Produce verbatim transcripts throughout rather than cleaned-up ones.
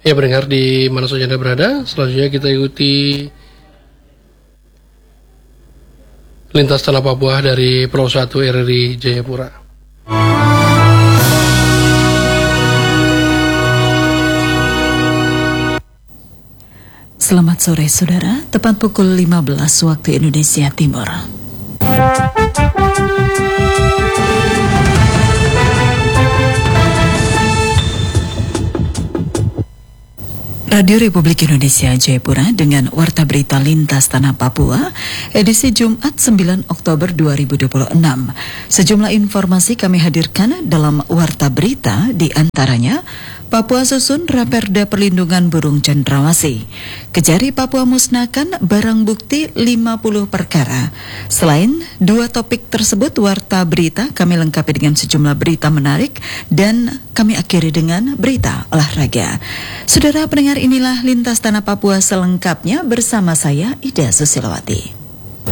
Ya, pendengar di mana saja Anda berada, selanjutnya kita ikuti Lintas Tanah Papua dari Pro satu R R I Jayapura. Selamat sore saudara, tepat pukul lima belas waktu Indonesia Timur. Radio Republik Indonesia Jayapura dengan Warta Berita Lintas Tanah Papua, edisi Jumat sembilan Oktober dua ribu dua puluh enam. Sejumlah informasi kami hadirkan dalam Warta Berita, di antaranya Papua susun Raperda Perlindungan Burung Cendrawasih. Kejari Papua musnahkan barang bukti lima puluh perkara. Selain dua topik tersebut, Warta Berita kami lengkapi dengan sejumlah berita menarik dan kami akhiri dengan berita olahraga. Saudara pendengar, inilah Lintas Tanah Papua selengkapnya bersama saya Ida Susilawati.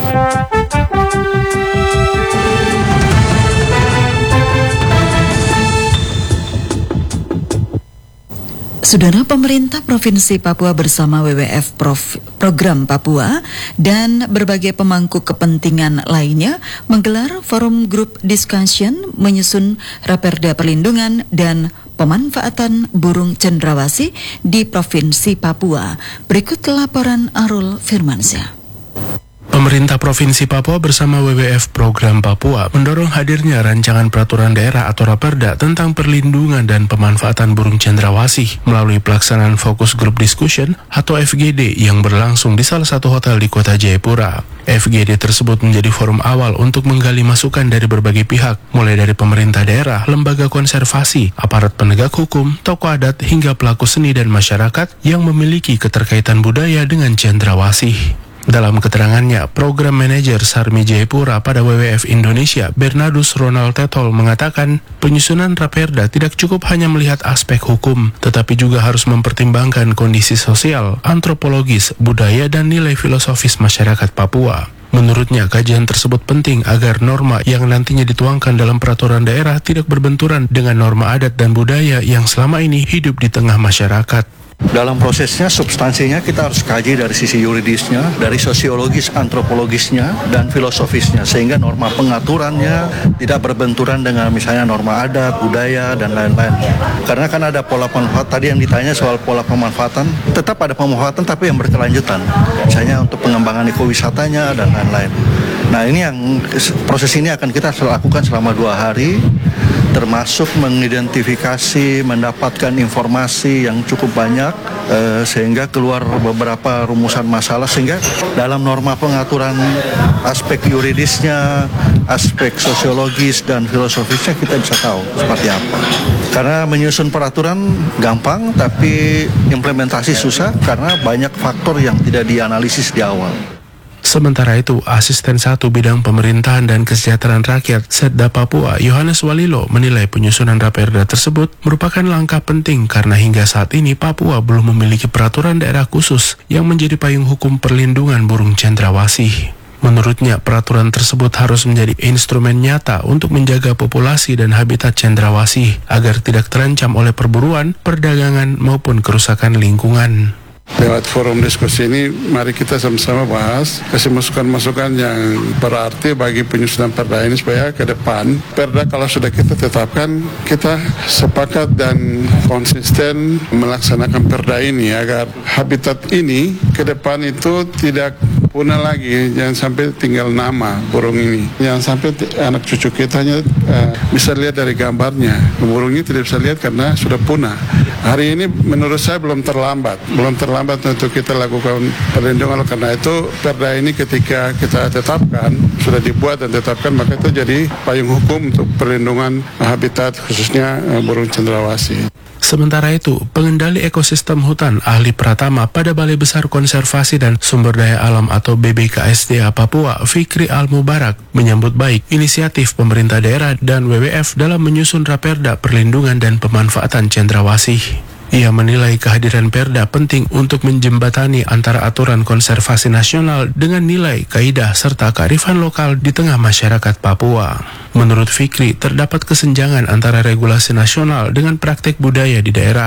Saudara, pemerintah Provinsi Papua bersama W W F Prof, Program Papua dan berbagai pemangku kepentingan lainnya menggelar forum group discussion menyusun Raperda Perlindungan dan Pemanfaatan Burung Cendrawasih di Provinsi Papua. Berikut laporan Arul Firmansyah. Pemerintah Provinsi Papua bersama W W F Program Papua mendorong hadirnya rancangan peraturan daerah atau Raperda tentang perlindungan dan pemanfaatan burung cendrawasih melalui pelaksanaan Focus Group Discussion atau F G D yang berlangsung di salah satu hotel di kota Jayapura. F G D tersebut menjadi forum awal untuk menggali masukan dari berbagai pihak, mulai dari pemerintah daerah, lembaga konservasi, aparat penegak hukum, tokoh adat, hingga pelaku seni dan masyarakat yang memiliki keterkaitan budaya dengan cendrawasih. Dalam keterangannya, Program Manajer Sarmi Jayapura pada W W F Indonesia, Bernardus Ronald Tetol, mengatakan penyusunan Raperda tidak cukup hanya melihat aspek hukum, tetapi juga harus mempertimbangkan kondisi sosial, antropologis, budaya, dan nilai filosofis masyarakat Papua. Menurutnya, kajian tersebut penting agar norma yang nantinya dituangkan dalam peraturan daerah tidak berbenturan dengan norma adat dan budaya yang selama ini hidup di tengah masyarakat. Dalam prosesnya, substansinya kita harus kaji dari sisi yuridisnya, dari sosiologis, antropologisnya, dan filosofisnya, sehingga norma pengaturannya tidak berbenturan dengan misalnya norma adat, budaya, dan lain-lain. Karena kan ada pola pemanfaatan, tadi yang ditanya soal pola pemanfaatan, tetap ada pemanfaatan tapi yang berkelanjutan, misalnya untuk pengembangan ekowisatanya dan lain-lain. Nah, ini yang proses ini akan kita lakukan selama dua hari, termasuk mengidentifikasi, mendapatkan informasi yang cukup banyak, eh, sehingga keluar beberapa rumusan masalah, sehingga dalam norma pengaturan aspek yuridisnya, aspek sosiologis dan filosofisnya kita bisa tahu seperti apa. Karena menyusun peraturan gampang, tapi implementasi susah karena banyak faktor yang tidak dianalisis di awal. Sementara itu, Asisten satu Bidang Pemerintahan dan Kesejahteraan Rakyat Setda Papua, Yohanes Walilo, menilai penyusunan Raperda tersebut merupakan langkah penting karena hingga saat ini Papua belum memiliki peraturan daerah khusus yang menjadi payung hukum perlindungan burung cendrawasih. Menurutnya, peraturan tersebut harus menjadi instrumen nyata untuk menjaga populasi dan habitat cendrawasih agar tidak terancam oleh perburuan, perdagangan, maupun kerusakan lingkungan. Lewat forum diskusi ini, mari kita sama-sama bahas, kasih masukan-masukan yang berarti bagi penyusunan perda ini supaya ke depan perda kalau sudah kita tetapkan, kita sepakat dan konsisten melaksanakan perda ini agar habitat ini ke depan itu tidak punah lagi, jangan sampai tinggal nama burung ini, jangan sampai anak cucu kita hanya uh, bisa lihat dari gambarnya, burung ini tidak bisa lihat karena sudah punah. Hari ini menurut saya belum terlambat, belum terlambat untuk kita lakukan perlindungan. Karena itu perda ini ketika kita tetapkan, sudah dibuat dan tetapkan, maka itu jadi payung hukum untuk perlindungan habitat khususnya uh, burung cendrawasih. Sementara itu, pengendali ekosistem hutan ahli Pratama pada Balai Besar Konservasi dan Sumber Daya Alam atau B B K S D A Papua, Fikri Al-Mubarak, menyambut baik inisiatif pemerintah daerah dan W W F dalam menyusun Raperda Perlindungan dan Pemanfaatan Cendrawasih. Ia menilai kehadiran Perda penting untuk menjembatani antara aturan konservasi nasional dengan nilai, kaidah, serta kearifan lokal di tengah masyarakat Papua. Menurut Fikri, terdapat kesenjangan antara regulasi nasional dengan praktek budaya di daerah.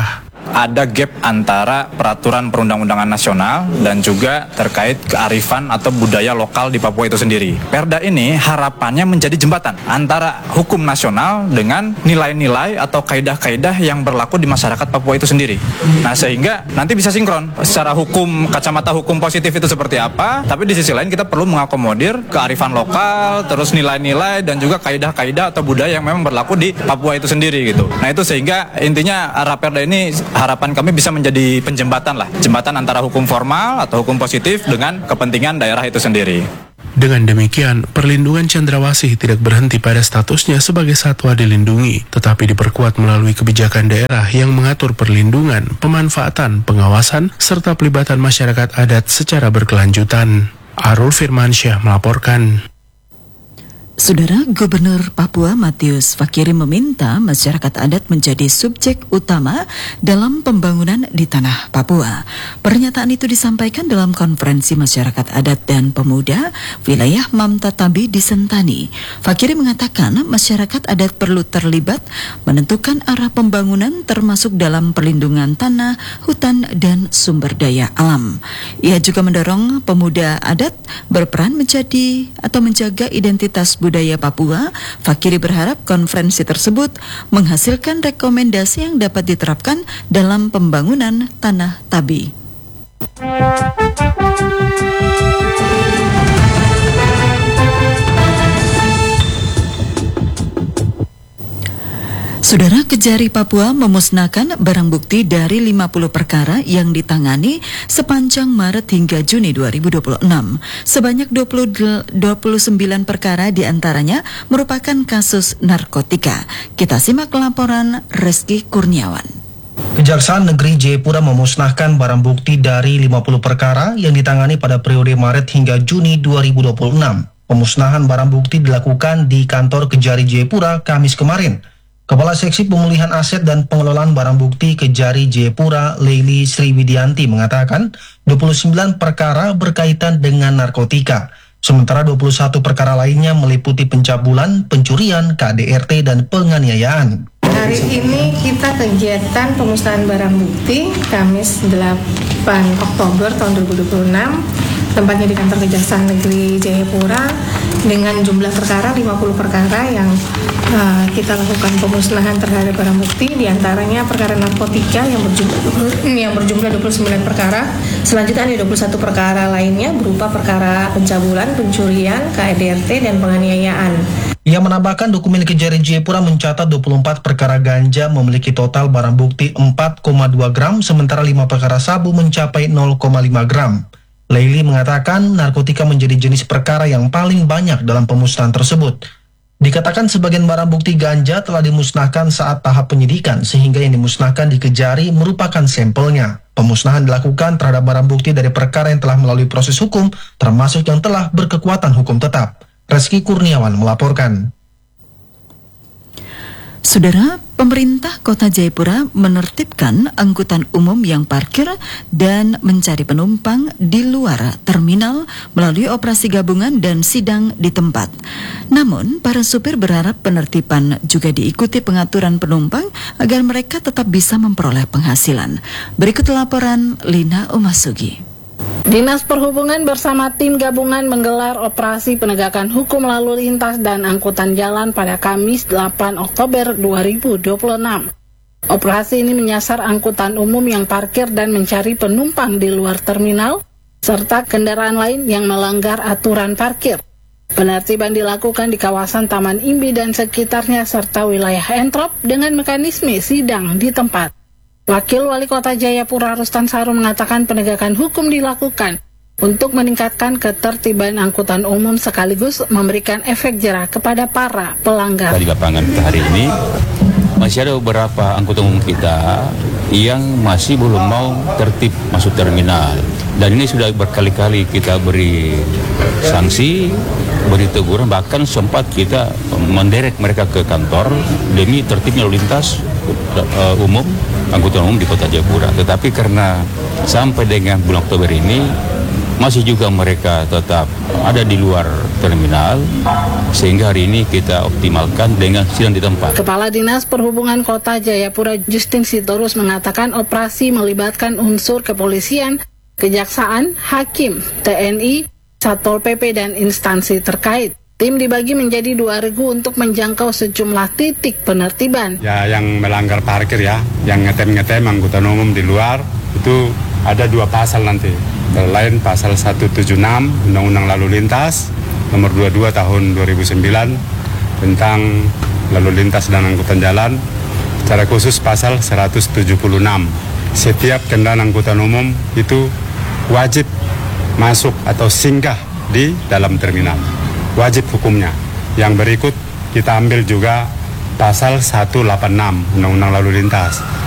ada gap antara peraturan perundang-undangan nasional dan juga terkait kearifan atau budaya lokal di Papua itu sendiri. Perda ini harapannya menjadi jembatan antara hukum nasional dengan nilai-nilai atau kaidah-kaidah yang berlaku di masyarakat Papua itu sendiri. Nah, sehingga nanti bisa sinkron secara hukum, kacamata hukum positif itu seperti apa, tapi di sisi lain kita perlu mengakomodir kearifan lokal, terus nilai-nilai dan juga kaidah-kaidah atau budaya yang memang berlaku di Papua itu sendiri gitu. Nah, itu sehingga intinya Raperda ini harapan kami bisa menjadi penjembatan lah, jembatan antara hukum formal atau hukum positif dengan kepentingan daerah itu sendiri. Dengan demikian, perlindungan cendrawasih tidak berhenti pada statusnya sebagai satwa dilindungi, tetapi diperkuat melalui kebijakan daerah yang mengatur perlindungan, pemanfaatan, pengawasan, serta pelibatan masyarakat adat secara berkelanjutan. Arul Firmansyah melaporkan. Saudara Gubernur Papua Matius Fakiri meminta masyarakat adat menjadi subjek utama dalam pembangunan di tanah Papua. Pernyataan itu disampaikan dalam konferensi masyarakat adat dan pemuda wilayah Mamtatabi di Sentani. Fakiri mengatakan masyarakat adat perlu terlibat menentukan arah pembangunan termasuk dalam perlindungan tanah, hutan, dan sumber daya alam. Ia juga mendorong pemuda adat berperan menjadi atau menjaga identitas budaya budaya Papua. Fakiri berharap konferensi tersebut menghasilkan rekomendasi yang dapat diterapkan dalam pembangunan tanah Tabi. Saudara, Kejari Papua memusnahkan barang bukti dari lima puluh perkara yang ditangani sepanjang Maret hingga Juni dua ribu dua puluh enam. Sebanyak dua puluh sembilan perkara diantaranya merupakan kasus narkotika. Kita simak laporan Reski Kurniawan. Kejaksaan Negeri Jayapura memusnahkan barang bukti dari lima puluh perkara yang ditangani pada periode Maret hingga Juni dua ribu dua puluh enam. Pemusnahan barang bukti dilakukan di kantor Kejari Jayapura Kamis kemarin. Kepala Seksi Pemulihan Aset dan Pengelolaan Barang Bukti Kejari Jayapura, Leili Sriwidianti, mengatakan dua puluh sembilan perkara berkaitan dengan narkotika. Sementara dua puluh satu perkara lainnya meliputi pencabulan, pencurian, K D R T, dan penganiayaan. Hari ini kita kegiatan pemusnahan barang bukti Kamis delapan Oktober tahun dua ribu dua puluh enam, tempatnya di kantor Kejaksaan Negeri Jayapura, dengan jumlah perkara lima puluh perkara yang uh, kita lakukan pemusnahan terhadap barang bukti, diantaranya perkara narkotika yang berjumlah yang berjumlah dua puluh sembilan perkara. Selanjutnya ada dua puluh satu perkara lainnya berupa perkara pencabulan, pencurian, K D R T, dan penganiayaan. Ia menambahkan dokumen Kejari Jayapura mencatat dua puluh empat perkara ganja memiliki total barang bukti empat koma dua gram, sementara lima perkara sabu mencapai nol koma lima gram. Leili mengatakan narkotika menjadi jenis perkara yang paling banyak dalam pemusnahan tersebut. Dikatakan sebagian barang bukti ganja telah dimusnahkan saat tahap penyidikan, sehingga yang dimusnahkan di Kejari merupakan sampelnya. Pemusnahan dilakukan terhadap barang bukti dari perkara yang telah melalui proses hukum, termasuk yang telah berkekuatan hukum tetap. Reski Kurniawan melaporkan. Saudara, pemerintah Kota Jayapura menertibkan angkutan umum yang parkir dan mencari penumpang di luar terminal melalui operasi gabungan dan sidang di tempat. Namun, para supir berharap penertiban juga diikuti pengaturan penumpang agar mereka tetap bisa memperoleh penghasilan. Berikut laporan Lina Umasugi. Dinas Perhubungan bersama tim gabungan menggelar operasi penegakan hukum lalu lintas dan angkutan jalan pada Kamis delapan Oktober dua ribu dua puluh enam. Operasi ini menyasar angkutan umum yang parkir dan mencari penumpang di luar terminal, serta kendaraan lain yang melanggar aturan parkir. Penertiban dilakukan di kawasan Taman Imbi dan sekitarnya serta wilayah Entrop dengan mekanisme sidang di tempat. Wakil Wali Kota Jayapura Rustan Saru mengatakan penegakan hukum dilakukan untuk meningkatkan ketertiban angkutan umum sekaligus memberikan efek jerah kepada para pelanggar. Di lapangan kita hari ini masih ada beberapa angkutan umum kita yang masih belum mau tertib masuk terminal, dan ini sudah berkali-kali kita beri sanksi, beri teguran, bahkan sempat kita menderek mereka ke kantor demi tertibnya lalu lintas uh, umum angkutan umum di Kota Jayapura. Tetapi karena sampai dengan bulan Oktober ini masih juga mereka tetap ada di luar terminal, sehingga hari ini kita optimalkan dengan sidang di tempat. Kepala Dinas Perhubungan Kota Jayapura Justin Sitorus mengatakan operasi melibatkan unsur kepolisian, kejaksaan, hakim, T N I, Satpol P P, dan instansi terkait. Tim dibagi menjadi dua regu untuk menjangkau sejumlah titik penertiban. Ya, yang melanggar parkir ya, yang ngetem-ngetem angkutan umum di luar, itu ada dua pasal nanti. Lain pasal seratus tujuh puluh enam Undang-Undang Lalu Lintas nomor dua puluh dua tahun dua ribu sembilan tentang lalu lintas dan angkutan jalan, secara khusus pasal seratus tujuh puluh enam. Setiap kendaraan angkutan umum itu wajib masuk atau singgah di dalam terminal. Wajib hukumnya. Yang berikut kita ambil juga pasal seratus delapan puluh enam Undang-Undang Lalu Lintas